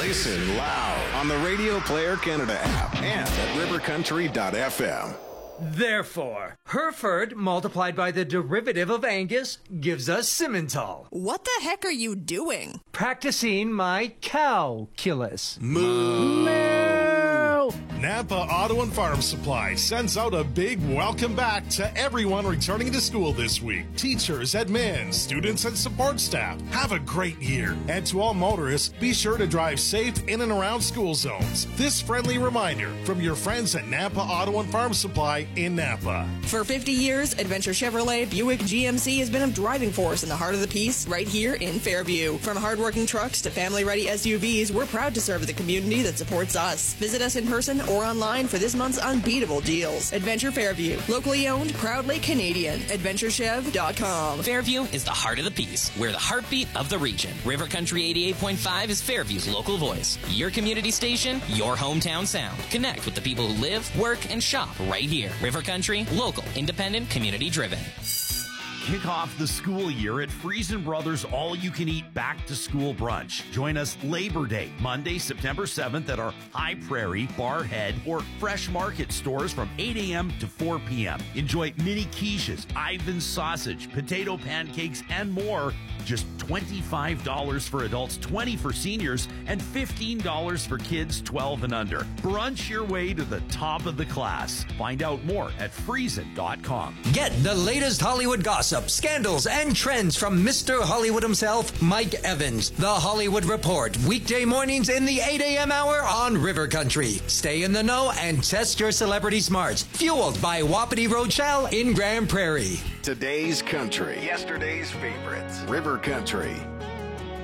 Listen loud on the Radio Player Canada app and at rivercountry.fm. Therefore, Hereford multiplied by the derivative of Angus gives us Simmental. What the heck are you doing? Practicing my calculus. Moo. Nampa Auto and Farm Supply sends out a big welcome back to everyone returning to school this week. Teachers, admin, students, and support staff, have a great year. And to all motorists, be sure to drive safe in and around school zones. This friendly reminder from your friends at Nampa Auto and Farm Supply in Nampa. For 50 years, Adventure Chevrolet Buick GMC has been a driving force in the heart of the Peace right here in Fairview. From hardworking trucks to family-ready SUVs, we're proud to serve the community that supports us. Visit us in person or online for this month's unbeatable deals. Adventure Fairview. Locally owned, proudly Canadian. AdventureChev.com. Fairview is the heart of the Peace. We're the heartbeat of the region. River Country 88.5 is Fairview's local voice. Your community station, your hometown sound. Connect with the people who live, work, and shop right here. River Country, local, independent, community-driven. Kick off the school year at Friesen Brothers All-You-Can-Eat Back-to-School Brunch. Join us Labor Day, Monday, September 7th at our High Prairie, Barhead, or Fresh Market stores from 8 a.m. to 4 p.m. Enjoy mini quiches, Ivan's sausage, potato pancakes, and more. Just $25 for adults, $20 for seniors, and $15 for kids 12 and under. Brunch your way to the top of the class. Find out more at Friesen.com. Get the latest Hollywood gossip, scandals, and trends from Mr. Hollywood himself, Mike Evans. The Hollywood Report, weekday mornings in the 8 a.m. hour on River Country. Stay in the know and test your celebrity smarts. Fueled by Wapiti Rochelle in Grand Prairie. Today's country, yesterday's favorites. River Country.